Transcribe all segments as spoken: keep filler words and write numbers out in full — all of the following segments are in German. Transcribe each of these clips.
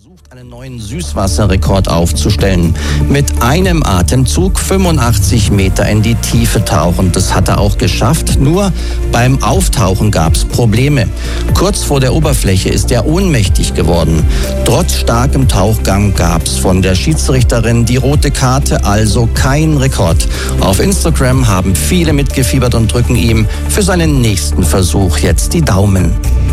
versucht, einen neuen Süßwasserrekord aufzustellen. Mit einem Atemzug fünfundachtzig Meter in die Tiefe tauchen. Das hat er auch geschafft. Nur beim Auftauchen gab es Probleme. Kurz vor der Oberfläche ist er ohnmächtig geworden. Trotz starkem Tauchgang gab es von der Schiedsrichterin die rote Karte, also kein Rekord. Auf Instagram haben viele mitgefiebert und drücken ihm für seinen nächsten Versuch jetzt die Daumen.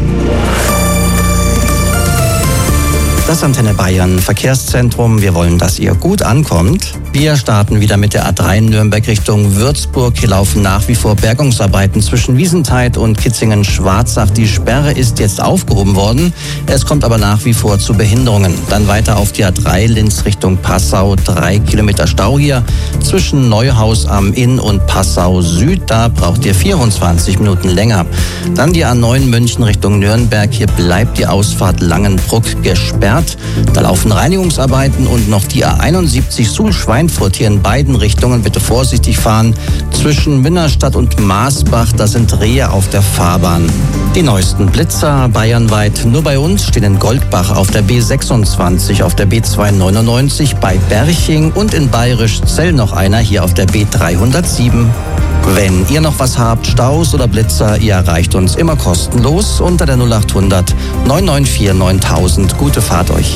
Das Antenne Bayern Verkehrszentrum. Wir wollen, dass ihr gut ankommt. Wir starten wieder mit der A drei Nürnberg Richtung Würzburg. Hier laufen nach wie vor Bergungsarbeiten zwischen Wiesentheit und Kitzingen-Schwarzach. Die Sperre ist jetzt aufgehoben worden. Es kommt aber nach wie vor zu Behinderungen. Dann weiter auf die A drei Linz Richtung Passau. Drei Kilometer Stau hier zwischen Neuhaus am Inn und Passau Süd. Da braucht ihr vierundzwanzig Minuten länger. Dann die A neun München Richtung Nürnberg. Hier bleibt die Ausfahrt Langenbruck gesperrt. Da laufen Reinigungsarbeiten und noch die A einundsiebzig Suhl-Schweinfurt hier in beiden Richtungen. Bitte vorsichtig fahren. Zwischen Münnerstadt und Maasbach, da sind Rehe auf der Fahrbahn. Die neuesten Blitzer bayernweit. Nur bei uns stehen in Goldbach auf der B sechsundzwanzig, auf der B zweihundertneunundneunzig, bei Berching und in Bayerischzell noch einer hier auf der B dreihundertsieben. Wenn ihr noch was habt, Staus oder Blitzer, ihr erreicht uns immer kostenlos unter der null achthundert neun neun vier neuntausend. Gute Fahrt euch.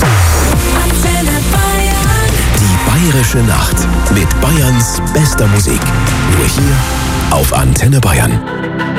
Die Bayerische Nacht mit Bayerns bester Musik. Nur hier auf Antenne Bayern.